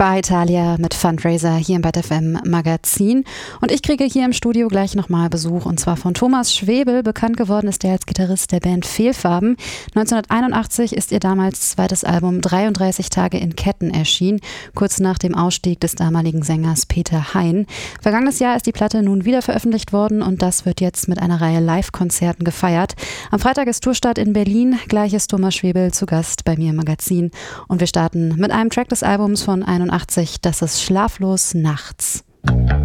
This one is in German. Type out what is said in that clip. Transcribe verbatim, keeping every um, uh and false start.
Bar Italia mit Fundraiser hier im Bad F M Magazin. Und ich kriege hier im Studio gleich nochmal Besuch, und zwar von Thomas Schwebel. Bekannt geworden ist er als Gitarrist der Band Fehlfarben. neunzehnhunderteinundachtzig ist ihr damals zweites Album dreiunddreißig Tage in Ketten erschienen, kurz nach dem Ausstieg des damaligen Sängers Peter Hein. Vergangenes Jahr ist die Platte nun wieder veröffentlicht worden, und das wird jetzt mit einer Reihe Live-Konzerten gefeiert. Am Freitag ist Tourstart in Berlin. Gleich ist Thomas Schwebel zu Gast bei mir im Magazin. Und wir starten mit einem Track des Albums von einundachtzig, das ist Schlaflos nachts.